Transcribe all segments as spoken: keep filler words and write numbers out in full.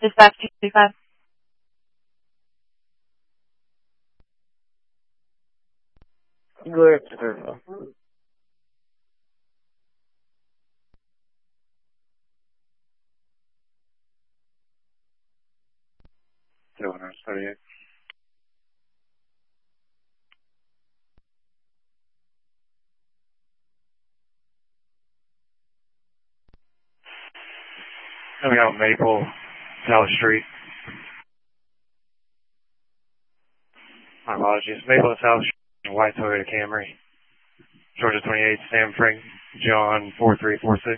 Dispatch two two five. Go ahead, sir. two thirty-eight. Coming out Maple, South Street. My apologies. Maple and South Street, white Toyota Camry. Georgia twenty-eight, Sam Frank, John four three four six.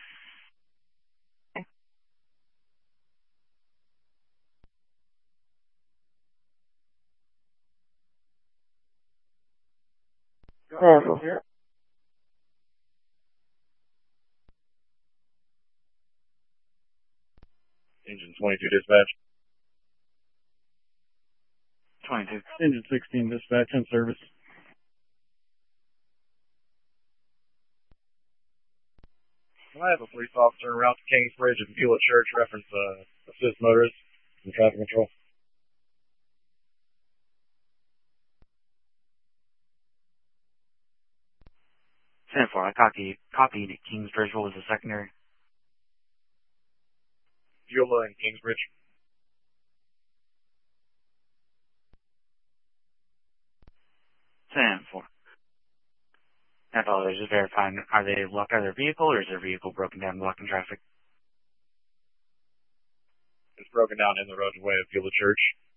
Sample. Engine twenty-two dispatch. twenty-two. Engine sixteen dispatch in service. I have a police officer en route to Kingsbridge and Hewlett Church, reference uh, assist motorists and traffic control. ten four, I copy, copied Kingsbridge. What was the secondary? Beulah and Kingsbridge. ten four. I apologize, just verifying. Are they locked out of their vehicle, or is their vehicle broken down blocking traffic? It's broken down in the roadway of Hewlett Church.